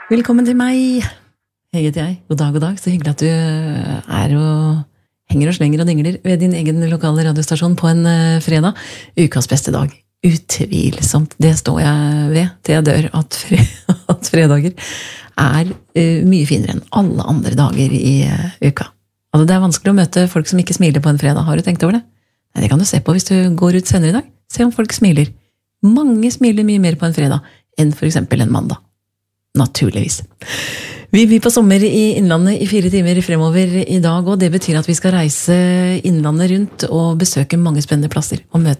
Velkommen til meg, heter jeg. God dag, så hyggelig at du og henger og slenger og dingler ved din egen lokale radiostasjon på en fredag. Ukas beste dag, utvilsomt. Det står jeg ved til jeg dør, at fredager mye finere enn alle andre dager i uka. Altså, det vanskelig å møte folk som ikke smiler på en fredag. Har du tenkt over det? Nei, det kan du se på hvis du går ut senere i dag. Se om folk smiler. Mange smiler mye mer på en fredag enn for eksempel en mandag. Naturligvis. Vi blir på sommer i Innlandet i 4 timer fremover i dag, og det betyr at vi skal reise Innlandet rundt og besøke mange spennende plasser og møte